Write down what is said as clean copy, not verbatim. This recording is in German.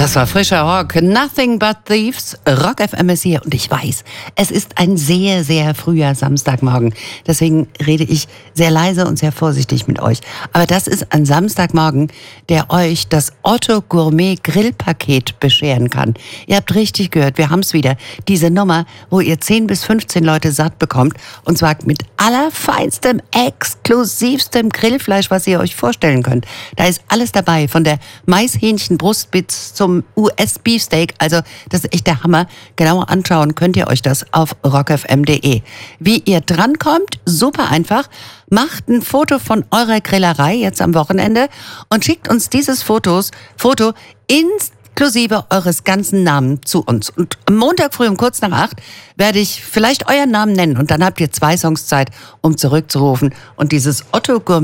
Das war frischer Rock. Nothing but Thieves. Rock FM ist hier und ich weiß, es ist ein sehr, sehr früher Samstagmorgen. Deswegen rede ich sehr leise und sehr vorsichtig mit euch. Aber das ist ein Samstagmorgen, der euch das Otto Gourmet Grillpaket bescheren kann. Ihr habt richtig gehört, wir haben es wieder. Diese Nummer, wo ihr 10 bis 15 Leute satt bekommt. Und zwar mit allerfeinstem, exklusivstem Grillfleisch, was ihr euch vorstellen könnt. Da ist alles dabei, von der Maishähnchen-Brustbits zum US-Beefsteak. Also das ist echt der Hammer. Genauer anschauen könnt ihr euch das auf rockfm.de. Wie ihr drankommt, super einfach. Macht ein Foto von eurer Grillerei jetzt am Wochenende und schickt uns dieses Foto inklusive eures ganzen Namen zu uns. Und am Montag früh um kurz nach 8 werde ich vielleicht euren Namen nennen und dann habt ihr 2 Songs Zeit, um zurückzurufen und dieses Otto Gourmet